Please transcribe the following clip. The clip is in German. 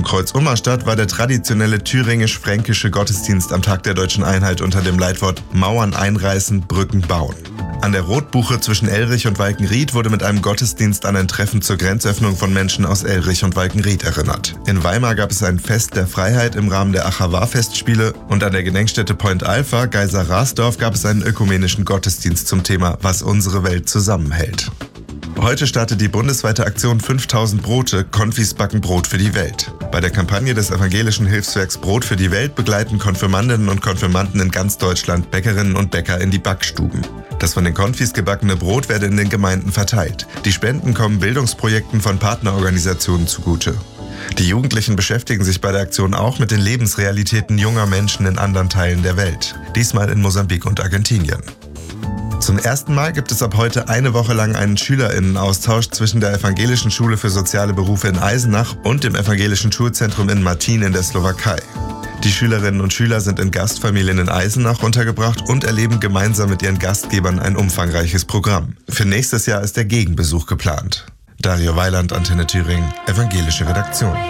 Am Kreuzummer statt war der traditionelle thüringisch-fränkische Gottesdienst am Tag der Deutschen Einheit unter dem Leitwort Mauern einreißen, Brücken bauen. An der Rotbuche zwischen Elrich und Walkenried wurde mit einem Gottesdienst an ein Treffen zur Grenzöffnung von Menschen aus Elrich und Walkenried erinnert. In Weimar gab es ein Fest der Freiheit im Rahmen der Achawa-Festspiele und an der Gedenkstätte Point Alpha, Geisar-Rasdorf, gab es einen ökumenischen Gottesdienst zum Thema Was unsere Welt zusammenhält. Heute startet die bundesweite Aktion 5000 Brote, Konfis backen Brot für die Welt. Bei der Kampagne des evangelischen Hilfswerks Brot für die Welt begleiten Konfirmandinnen und Konfirmanden in ganz Deutschland Bäckerinnen und Bäcker in die Backstuben. Das von den Konfis gebackene Brot werde in den Gemeinden verteilt. Die Spenden kommen Bildungsprojekten von Partnerorganisationen zugute. Die Jugendlichen beschäftigen sich bei der Aktion auch mit den Lebensrealitäten junger Menschen in anderen Teilen der Welt. Diesmal in Mosambik und Argentinien. Zum ersten Mal gibt es ab heute eine Woche lang einen SchülerInnenaustausch zwischen der Evangelischen Schule für soziale Berufe in Eisenach und dem Evangelischen Schulzentrum in Martin in der Slowakei. Die Schülerinnen und Schüler sind in Gastfamilien in Eisenach untergebracht und erleben gemeinsam mit ihren Gastgebern ein umfangreiches Programm. Für nächstes Jahr ist der Gegenbesuch geplant. Dario Weiland, Antenne Thüringen, Evangelische Redaktion.